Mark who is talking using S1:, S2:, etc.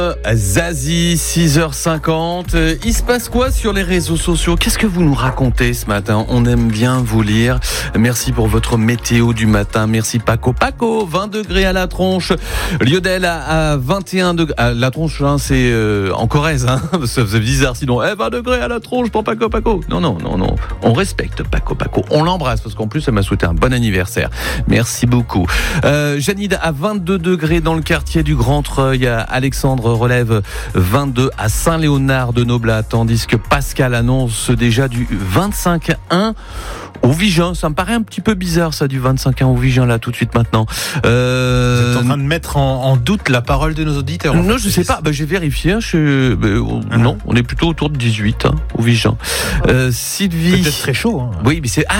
S1: Zazie, 6h50. Il se passe quoi sur les réseaux sociaux? Qu'est-ce que vous nous racontez ce matin? On aime bien vous lire. Merci pour votre météo du matin. Merci Paco. 20 degrés à la tronche. Liodel à 21 degrés. À la tronche, c'est en Corrèze. Ça faisait bizarre sinon. 20 degrés à la tronche pour Paco. Non. On respecte Paco. On l'embrasse parce qu'en plus, elle m'a souhaité un bon anniversaire. Merci beaucoup. Janine à 22 degrés dans le quartier du Grand Treuil. Alexandre relève 22 à Saint-Léonard-de-Noblat, tandis que Pascal annonce déjà du 25-1 au Vigin. Ça me paraît un petit peu bizarre ça, du 25-1 au Vigin là tout de suite maintenant.
S2: Vous êtes en train de mettre en doute la parole de nos auditeurs.
S1: Non, je sais pas. J'ai vérifié. Non, on est plutôt autour de 18 au Vigin. Sylvie.
S2: Peut-être très chaud.
S1: Oui, mais c'est